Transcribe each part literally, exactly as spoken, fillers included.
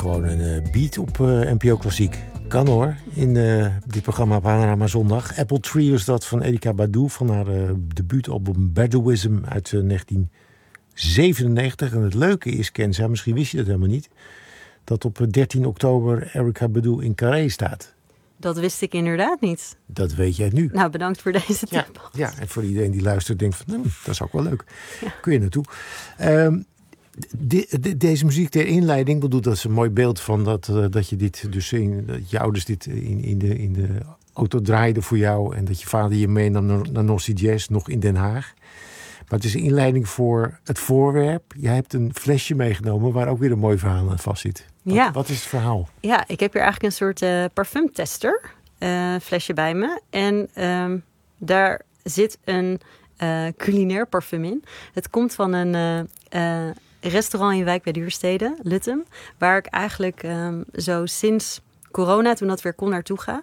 gewoon een uh, beat op uh, N P O Klassiek. Kan hoor, in uh, dit programma Panorama Zondag. Apple Tree was dat van Erykah Badu, van haar uh, debuutalbum Baduizm uit uh, negentien zevenennegentig. En het leuke is, Kenza, misschien wist je dat helemaal niet, dat op dertien oktober Erykah Badu in Carré staat. Dat wist ik inderdaad niet. Dat weet jij nu. Nou, bedankt voor deze ja, tip. Ja, en voor iedereen die luistert denkt van, nou, dat is ook wel leuk. Ja. Kun je naartoe. Um, de, de, deze muziek ter inleiding, bedoel, dat is een mooi beeld van dat, uh, dat je dit dus in, dat je ouders dit in, in, de, in de auto draaiden voor jou en dat je vader je mee naar, naar North Sea Jazz, nog in Den Haag. Maar het is een inleiding voor het voorwerp. Jij hebt een flesje meegenomen waar ook weer een mooi verhaal aan vast zit. Wat, ja. wat is het verhaal? Ja, ik heb hier eigenlijk een soort uh, parfumtester uh, flesje bij me. En um, daar zit een uh, culinair parfum in. Het komt van een uh, uh, restaurant in Wijk bij Duurstede, Lutum. Waar ik eigenlijk um, zo sinds corona, toen dat weer kon, naartoe ga.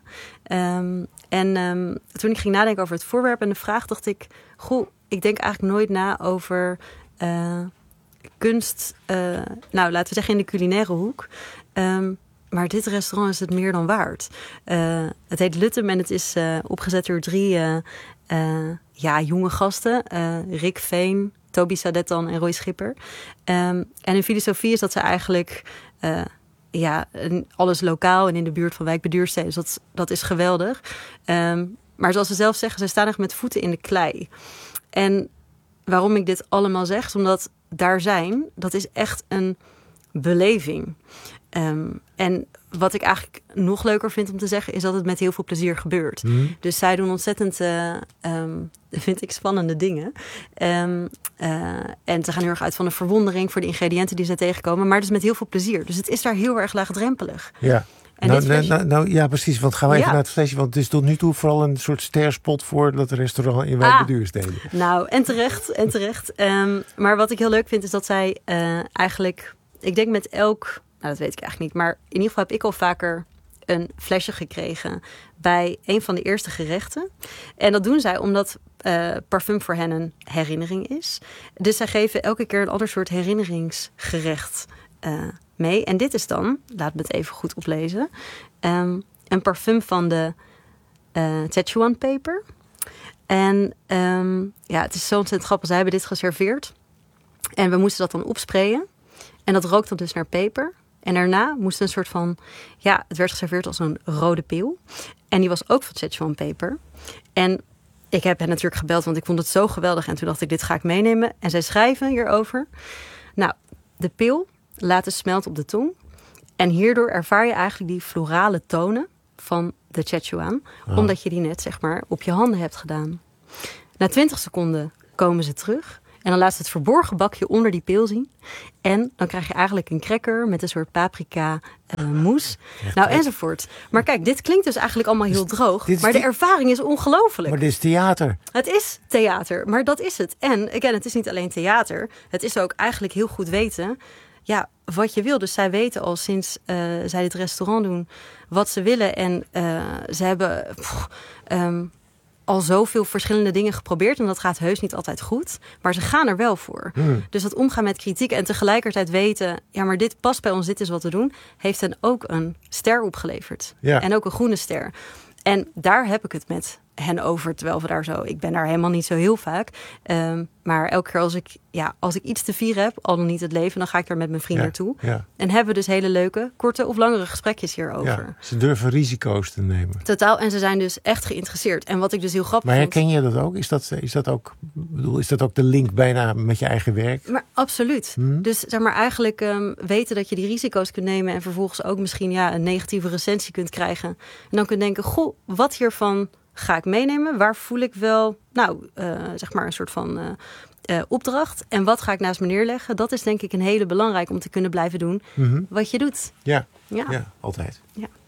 Um, en um, toen ik ging nadenken over het voorwerp en de vraag, dacht ik, goh, ik denk eigenlijk nooit na over uh, kunst, uh, nou laten we zeggen in de culinaire hoek. Um, maar dit restaurant is het meer dan waard. Uh, het heet Lutum en het is uh, opgezet door drie uh, uh, ja, jonge gasten. Uh, Rick Veen, Toby Sadettan en Roy Schipper. Um, en hun filosofie is dat ze eigenlijk Uh, ja, alles lokaal en in de buurt van Wijk bij Duurstede. Dus dat, dat is geweldig. Um, maar zoals ze zelf zeggen, ze staan echt met voeten in de klei. En waarom ik dit allemaal zeg, is omdat daar zijn, dat is echt een beleving. Um, en wat ik eigenlijk nog leuker vind om te zeggen, is dat het met heel veel plezier gebeurt. Mm. Dus zij doen ontzettend, uh, um, vind ik, spannende dingen. Um, uh, en ze gaan heel erg uit van de verwondering voor de ingrediënten die ze tegenkomen. Maar dus met heel veel plezier. Dus het is daar heel erg laagdrempelig. Ja. En nou, flesje... nou, nou, ja, precies. Want gaan we even ja. naar het flesje. Want het is tot nu toe vooral een soort sterspot voor dat restaurant in Wijk bij Duurstede. Nou, en terecht. En terecht. Um, maar wat ik heel leuk vind, is dat zij uh, eigenlijk, ik denk met elk, nou dat weet ik eigenlijk niet, maar in ieder geval heb ik al vaker een flesje gekregen bij een van de eerste gerechten. En dat doen zij omdat uh, parfum voor hen een herinnering is. Dus zij geven elke keer een ander soort herinneringsgerecht uh, mee. En dit is dan, laat me het even goed oplezen, um, een parfum van de uh, Szechuan peper. En um, ja, het is zo ontzettend grappig. Zij hebben dit geserveerd. En we moesten dat dan opsprayen. En dat rookt dan dus naar peper. En daarna moest een soort van, ja, het werd geserveerd als een rode pil. En die was ook van Szechuan peper. En ik heb hen natuurlijk gebeld, want ik vond het zo geweldig. En toen dacht ik, dit ga ik meenemen. En zij schrijven hierover. Nou, de pil laten smelten op de tong. En hierdoor ervaar je eigenlijk die florale tonen van de Szechuan. Oh. Omdat je die net, zeg maar, op je handen hebt gedaan. Na twintig seconden komen ze terug. En dan laat ze het verborgen bakje onder die pil zien. En dan krijg je eigenlijk een cracker met een soort paprika uh, mousse. Ja, nou, enzovoort. Maar kijk, dit klinkt dus eigenlijk allemaal heel droog. Maar de ervaring is ongelooflijk. Maar dit is theater. Het is theater, maar dat is het. En, again, het is niet alleen theater. Het is ook eigenlijk heel goed weten, ja, wat je wil. Dus zij weten al sinds uh, zij dit restaurant doen wat ze willen. En uh, ze hebben pff, um, al zoveel verschillende dingen geprobeerd. En dat gaat heus niet altijd goed. Maar ze gaan er wel voor. Hmm. Dus dat omgaan met kritiek en tegelijkertijd weten, ja, maar dit past bij ons, dit is wat we doen, heeft hen ook een ster opgeleverd. Ja. En ook een groene ster. En daar heb ik het met hen over, terwijl we daar zo, ik ben daar helemaal niet zo heel vaak. Um, maar elke keer als ik, ja, als ik iets te vieren heb, al dan niet het leven, dan ga ik er met mijn vrienden ja, naartoe. Ja. En hebben we dus hele leuke, korte of langere gesprekjes hierover. Ja, ze durven risico's te nemen. Totaal, en ze zijn dus echt geïnteresseerd. En wat ik dus heel grappig Maar herken vind, je dat ook? Is dat, is dat ook, bedoel, is dat ook de link bijna met je eigen werk? Maar absoluut. Hmm. Dus zeg maar eigenlijk um, weten dat je die risico's kunt nemen en vervolgens ook misschien ja, een negatieve recensie kunt krijgen. En dan kun je denken, goh, wat hiervan ga ik meenemen? Waar voel ik wel, nou, uh, zeg maar een soort van uh, uh, opdracht? En wat ga ik naast me neerleggen? Dat is denk ik een hele belangrijke om te kunnen blijven doen mm-hmm. wat je doet. Ja, ja. ja altijd. Ja.